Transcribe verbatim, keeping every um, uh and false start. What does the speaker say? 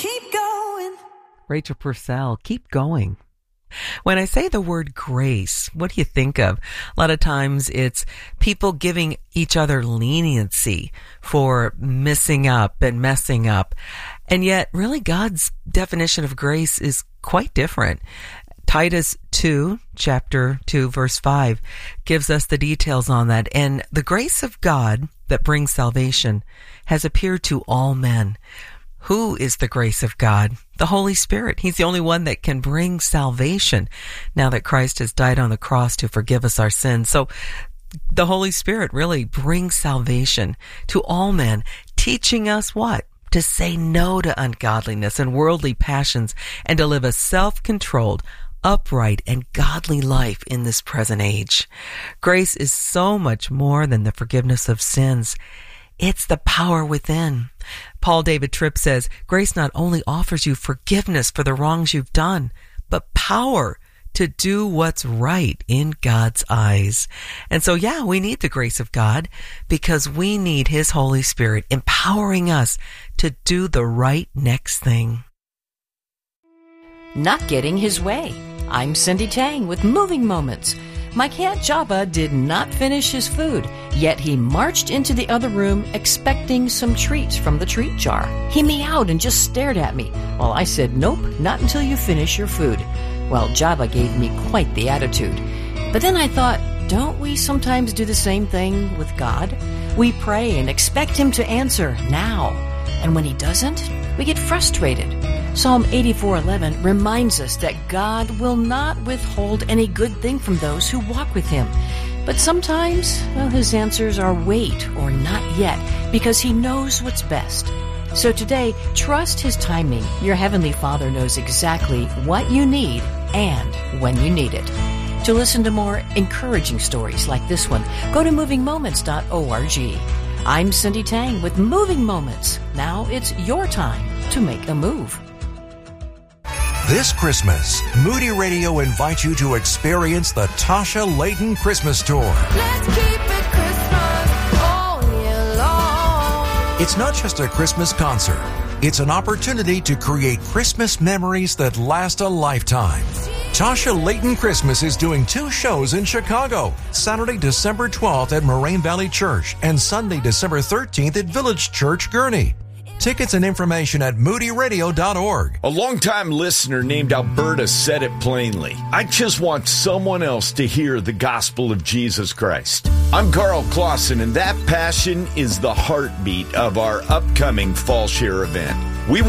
keep going. Rachel Purcell, keep going. When I say the word grace, what do you think of? A lot of times it's people giving each other leniency for messing up and messing up. And yet, really, God's definition of grace is quite different. Titus two, chapter two, verse five, gives us the details on that. And the grace of God that brings salvation has appeared to all men. Who is the grace of God? The Holy Spirit. He's the only one that can bring salvation now that Christ has died on the cross to forgive us our sins. So the Holy Spirit really brings salvation to all men, teaching us what? To say no to ungodliness and worldly passions and to live a self-controlled, upright, and godly life in this present age. Grace is so much more than the forgiveness of sins. It's the power within. Paul David Tripp says, grace not only offers you forgiveness for the wrongs you've done, but power to do what's right in God's eyes. And so, yeah, we need the grace of God because we need His Holy Spirit empowering us to do the right next thing. Not getting his way. I'm Cindy Tang with Moving Moments. My cat Jabba did not finish his food, yet he marched into the other room expecting some treats from the treat jar. He meowed and just stared at me, while I said, nope, not until you finish your food. Well, Jabba gave me quite the attitude. But then I thought, don't we sometimes do the same thing with God? We pray and expect Him to answer now. And when He doesn't, we get frustrated. Psalm eighty-four eleven reminds us that God will not withhold any good thing from those who walk with Him. But sometimes, well, His answers are wait or not yet, because He knows what's best. So today, trust His timing. Your Heavenly Father knows exactly what you need and when you need it. To listen to more encouraging stories like this one, go to moving moments dot org. I'm Cindy Tang with Moving Moments. Now it's your time to make a move. This Christmas, Moody Radio invites you to experience the Tasha Layton Christmas Tour. Let's keep it Christmas all year long. It's not just a Christmas concert. It's an opportunity to create Christmas memories that last a lifetime. Tasha Layton Christmas is doing two shows in Chicago, Saturday, December twelfth at Moraine Valley Church and Sunday, December thirteenth at Village Church, Gurnee. Tickets and information at moody radio dot org. A longtime listener named Alberta said it plainly. I just want someone else to hear the gospel of Jesus Christ. I'm Carl Clausen, and that passion is the heartbeat of our upcoming Fall Share event.